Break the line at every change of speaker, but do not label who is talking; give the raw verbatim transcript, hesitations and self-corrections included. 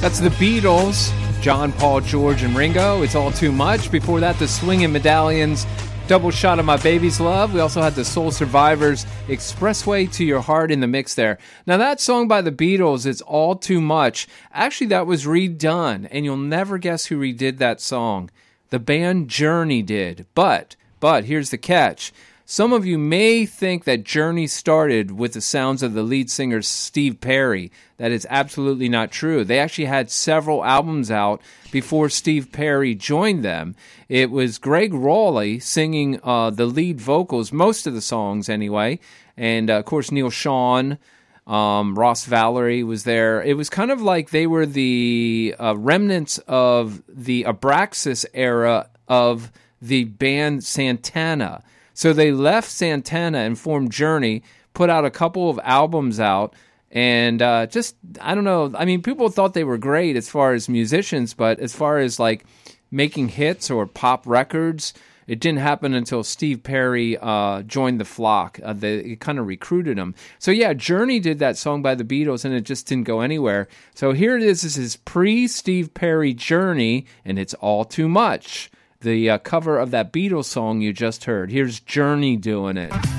That's the Beatles, John, Paul, George, and Ringo. It's All Too Much. Before that, the Swingin' Medallions, Double Shot of My Baby's Love. We also had the Soul Survivors, Expressway to Your Heart in the mix there. Now, that song by the Beatles, It's All Too Much, actually, that was redone, and you'll never guess who redid that song. The band Journey did. But, but, here's the catch. Some of you may think that Journey started with the sounds of the lead singer Steve Perry. That is absolutely not true. They actually had several albums out before Steve Perry joined them. It was Greg Rowley singing uh, the lead vocals, most of the songs anyway, and uh, of course Neil Schon, um, Ross Valerie was there. It was kind of like they were the uh, remnants of the Abraxas era of the band Santana. So they left Santana and formed Journey, put out a couple of albums out, and uh, just, I don't know, I mean, people thought they were great as far as musicians, but as far as like making hits or pop records, it didn't happen until Steve Perry uh, joined the flock. Uh, they, it kind of recruited him. So yeah, Journey did that song by the Beatles, and it just didn't go anywhere. So here it is, this is pre-Steve Perry Journey, and it's All Too Much. The uh, cover of that Beatles song you just heard. Here's Journey doing it.